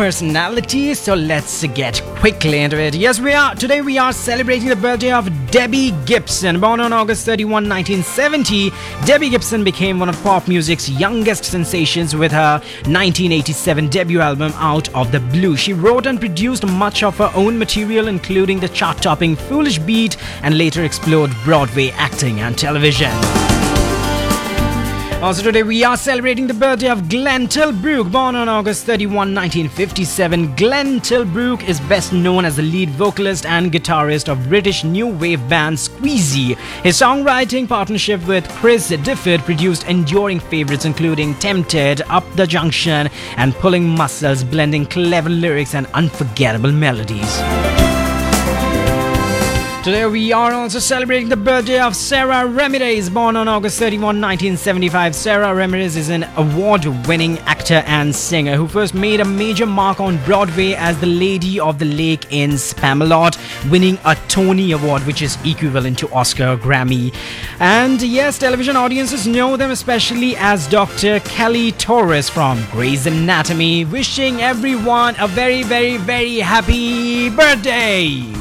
personality, so let's get quickly into it. Yes, today we are celebrating the birthday of Debbie Gibson. Born on August 31, 1970, Debbie Gibson became one of pop music's youngest sensations with her 1987 debut album Out of the Blue. She wrote and produced much of her own material, including the chart-topping Foolish Beat, and later explored Broadway acting and television. Also today we are celebrating the birthday of Glenn Tilbrook. Born on August 31, 1957, Glenn Tilbrook is best known as the lead vocalist and guitarist of British new wave band Squeezy. His songwriting partnership with Chris Difford produced enduring favorites including Tempted, Up the Junction and Pulling Muscles, blending clever lyrics and unforgettable melodies. Today we are also celebrating the birthday of Sarah Ramirez. Born on August 31, 1975, Sarah Ramirez is an award-winning actor and singer who first made a major mark on Broadway as the Lady of the Lake in Spamalot, winning a Tony Award, which is equivalent to Oscar or Grammy. And yes, television audiences know them especially as Dr. Kelly Torres from Grey's Anatomy. Wishing everyone a very, very, very happy birthday!